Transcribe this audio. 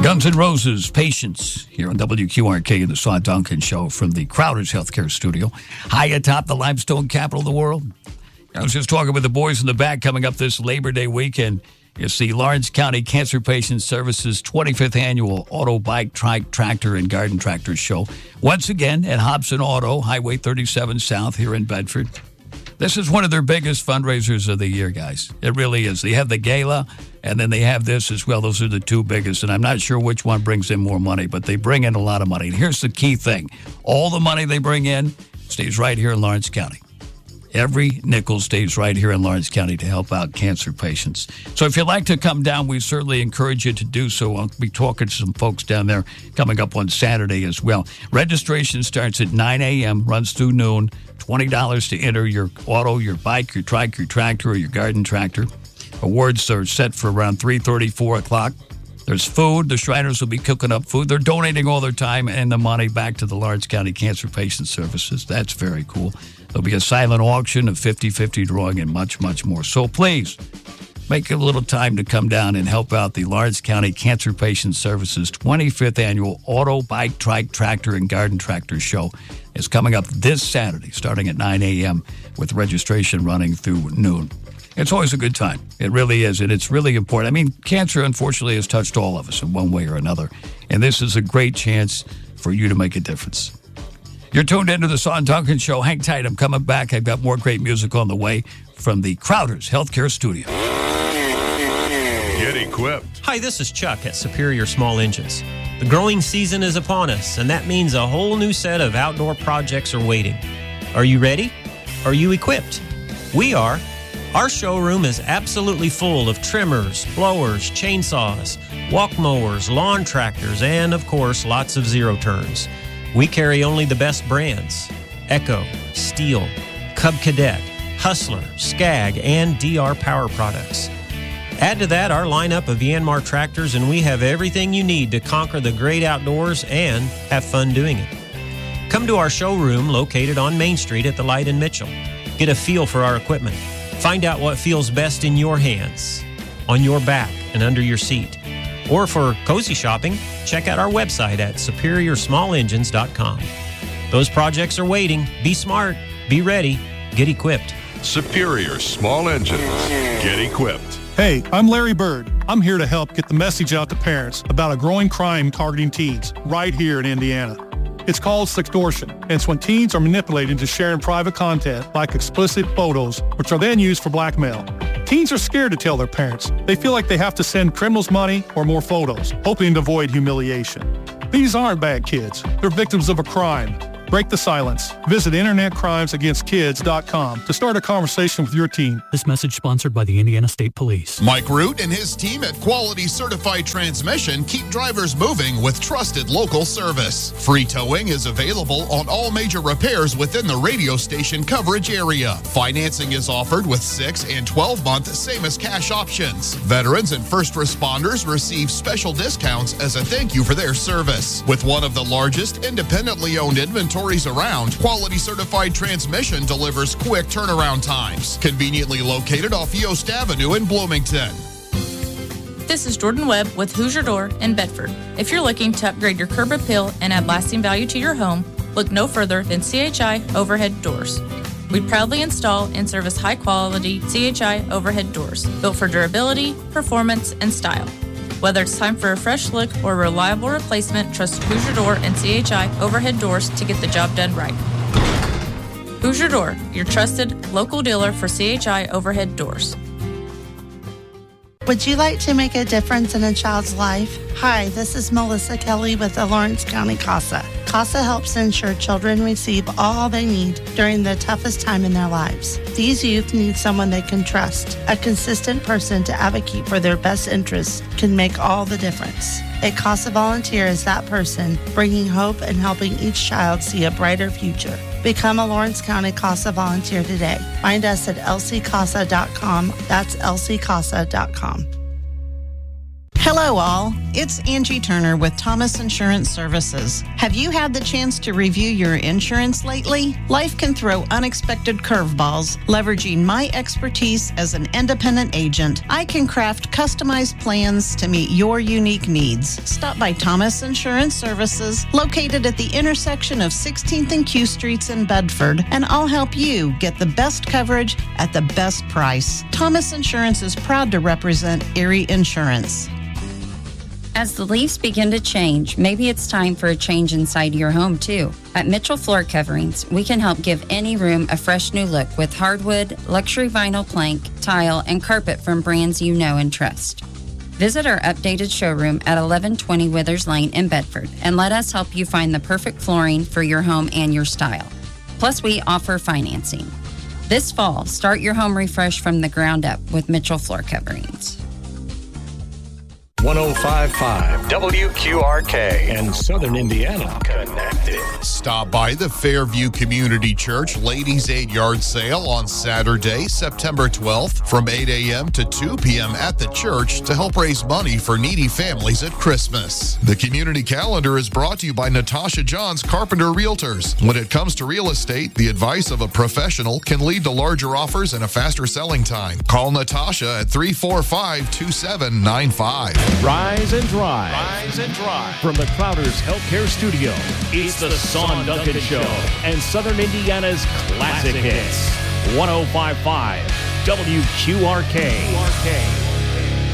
Guns N' Roses, Patience, here on WQRK and the Saw Duncan Show from the Crowder's Healthcare Studio, high atop the limestone capital of the world. I was just talking with the boys in the back coming up this Labor Day weekend. It's the Lawrence County Cancer Patient Services 25th Annual Auto, Bike, Trike, Tractor, and Garden Tractor Show. Once again at Hobson Auto, Highway 37 South here in Bedford. This is one of their biggest fundraisers of the year, guys. It really is. They have the gala, and then they have this as well. Those are the two biggest, and I'm not sure which one brings in more money, but they bring in a lot of money. And here's the key thing. All the money they bring in stays right here in Lawrence County. Every nickel stays right here in Lawrence County to help out cancer patients. So if you'd like to come down, we certainly encourage you to do so. I'll be talking to some folks down there coming up on Saturday as well. Registration starts at 9 a.m., runs through noon. $20 to enter your auto, your bike, your trike, your tractor, or your garden tractor. Awards are set for around 3:30, 4 o'clock. There's food. The Shriners will be cooking up food. They're donating all their time and the money back to the Lawrence County Cancer Patient Services. That's very cool. There'll be a silent auction, a 50-50 drawing, and much, much more. So please, make a little time to come down and help out the Lawrence County Cancer Patient Services 25th Annual Auto, Bike, Trike, Tractor, and Garden Tractor Show. It's coming up this Saturday, starting at 9 a.m., with registration running through noon. It's always a good time. It really is, and it's really important. I mean, cancer, unfortunately, has touched all of us in one way or another, and this is a great chance for you to make a difference. You're tuned into the Saw Duncan Show. Hang tight. I'm coming back. I've got more great music on the way from the Crowder's Healthcare Studio. Get equipped. Hi, this is Chuck at Superior Small Engines. The growing season is upon us, and that means a whole new set of outdoor projects are waiting. Are you ready? Are you equipped? We are. Our showroom is absolutely full of trimmers, blowers, chainsaws, walk mowers, lawn tractors, and, of course, lots of zero turns. We carry only the best brands: Echo, Steel, Cub Cadet, Hustler, Skag, and DR Power products. Add to that our lineup of Yanmar tractors, and we have everything you need to conquer the great outdoors and have fun doing it. Come to our showroom located on Main Street at the Light in Mitchell. Get a feel for our equipment. Find out what feels best in your hands, on your back, and under your seat. Or for cozy shopping, check out our website at SuperiorSmallEngines.com. Those projects are waiting. Be smart, be ready, get equipped. Superior Small Engines. Get equipped. Hey, I'm Larry Bird. I'm here to help get the message out to parents about a growing crime targeting teens right here in Indiana. It's called sextortion, and it's when teens are manipulated into sharing private content like explicit photos, which are then used for blackmail. Teens are scared to tell their parents. They feel like they have to send criminals money or more photos, hoping to avoid humiliation. These aren't bad kids. They're victims of a crime. Break the silence. Visit InternetCrimesAgainstKids.com to start a conversation with your teen. This message sponsored by the Indiana State Police. Mike Root and his team at Quality Certified Transmission keep drivers moving with trusted local service. Free towing is available on all major repairs within the radio station coverage area. Financing is offered with 6 and 12-month same-as-cash options. Veterans and first responders receive special discounts as a thank you for their service. With one of the largest independently owned inventories around, Quality Certified Transmission delivers quick turnaround times. Conveniently located off Yost Avenue in Bloomington. This is Jordan Webb with Hoosier Door in Bedford. If you're looking to upgrade your curb appeal and add lasting value to your home, look no further than CHI Overhead Doors. We proudly install and service high-quality CHI overhead doors, built for durability, performance, and style. Whether it's time for a fresh look or a reliable replacement, trust Hoosier Door and CHI Overhead Doors to get the job done right. Hoosier Door, your trusted local dealer for CHI Overhead Doors. Would you like to make a difference in a child's life? Hi, this is Melissa Kelly with the Lawrence County CASA. CASA helps ensure children receive all they need during the toughest time in their lives. These youth need someone they can trust. A consistent person to advocate for their best interests can make all the difference. A CASA volunteer is that person, bringing hope and helping each child see a brighter future. Become a Lawrence County CASA volunteer today. Find us at lccasa.com. That's lccasa.com. Hello all, it's Angie Turner with Thomas Insurance Services. Have you had the chance to review your insurance lately? Life can throw unexpected curveballs. Leveraging my expertise as an independent agent, I can craft customized plans to meet your unique needs. Stop by Thomas Insurance Services, located at the intersection of 16th and Q Streets in Bedford, and I'll help you get the best coverage at the best price. Thomas Insurance is proud to represent Erie Insurance. As the leaves begin to change, maybe it's time for a change inside your home, too. At Mitchell Floor Coverings, we can help give any room a fresh new look with hardwood, luxury vinyl plank, tile, and carpet from brands you know and trust. Visit our updated showroom at 1120 Withers Lane in Bedford and let us help you find the perfect flooring for your home and your style. Plus, we offer financing. This fall, start your home refresh from the ground up with Mitchell Floor Coverings. 105.5 WQRK and Southern Indiana connected. Stop by the Fairview Community Church Ladies' Aid Yard Sale on Saturday, September 12th from 8 a.m. to 2 p.m. at the church to help raise money for needy families at Christmas. The community calendar is brought to you by Natasha Johns Carpenter Realtors. When it comes to real estate, the advice of a professional can lead to larger offers and a faster selling time. Call Natasha at 345-2795. Rise and drive. Rise and drive. From the Crowder's Healthcare Studio, it's the Son Duncan Show and Southern Indiana's classic hits. 105.5 WQRK.